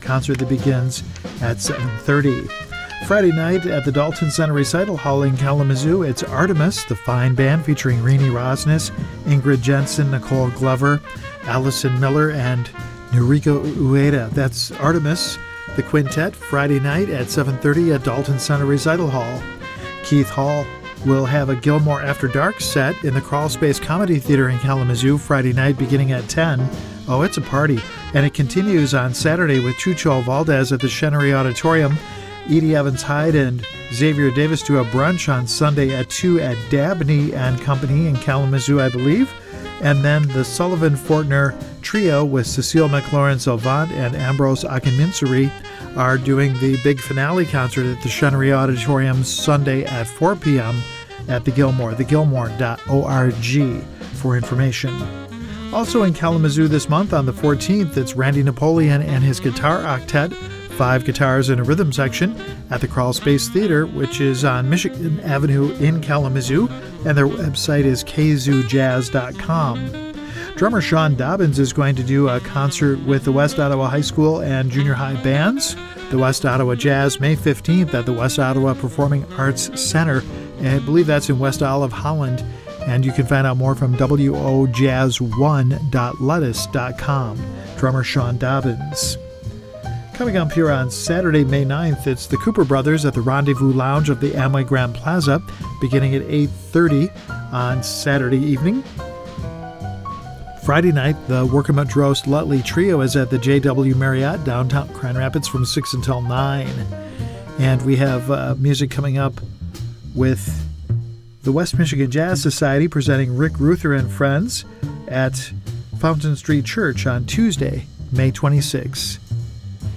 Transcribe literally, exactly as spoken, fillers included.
concert that begins at seven thirty. Friday night at the Dalton Center Recital Hall in Kalamazoo, it's Artemis, the fine band featuring Rini Rosnes, Ingrid Jensen, Nicole Glover, Allison Miller, and Noriko Ueda. That's Artemis, the quintet, Friday night at seven thirty at Dalton Center Recital Hall. Keith Hall will have a Gilmore After Dark set in the Crawl Space Comedy Theater in Kalamazoo Friday night beginning at ten. Oh, it's a party. And it continues on Saturday with Chucho Valdez at the Chenery Auditorium. Edie Evans Hyde and Xavier Davis do a brunch on Sunday at two at Dabney and Company in Kalamazoo, I believe. And then the Sullivan Fortner Trio with Cecile McLaurin-Salvant and Ambrose Akinminsuri are doing the big finale concert at the Chenery Auditorium Sunday at four p.m. at the Gilmore, the gilmore dot org for information. Also in Kalamazoo this month on the fourteenth, it's Randy Napoleon and his guitar octet, five guitars in a rhythm section, at the Crawl Space Theater, which is on Michigan Avenue in Kalamazoo, and their website is k zoo jazz dot com. Drummer Sean Dobbins is going to do a concert with the West Ottawa High School and Junior High bands, the West Ottawa Jazz, May fifteenth at the West Ottawa Performing Arts Center, and I believe that's in West Olive, Holland, and you can find out more from w o jazz one dot lettuce dot com. Drummer Sean Dobbins. Coming up here on Saturday, May ninth, it's the Cooper Brothers at the Rendezvous Lounge of the Amway Grand Plaza, beginning at eight thirty on Saturday evening. Friday night, the Workamutt Drost Lutley Trio is at the J W Marriott, downtown Grand Rapids, from six until nine. And we have uh, music coming up with the West Michigan Jazz Society presenting Rick Ruther and Friends at Fountain Street Church on Tuesday, May twenty-sixth.